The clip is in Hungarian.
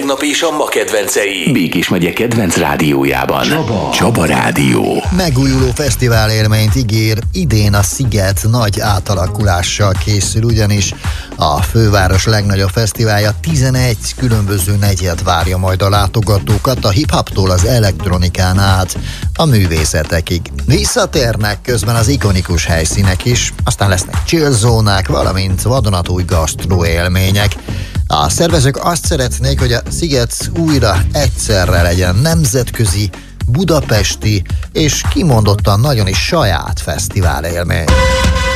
tegnap és a ma kedvencei. Békés megye kedvenc rádiójában. Csaba Rádió. Megújuló fesztivál élményt ígér, idén a Sziget nagy átalakulással készül, ugyanis a főváros legnagyobb fesztiválja 11 különböző negyed várja majd a látogatókat, a hip-hoptól az elektronikán át a művészetekig. Visszatérnek közben az ikonikus helyszínek is, aztán lesznek chillzónák, valamint vadonatúj gasztró élmények. A szervezők azt szeretnék, hogy a Sziget újra egyszerre legyen nemzetközi, budapesti és kimondottan nagyon is saját fesztivál élmény.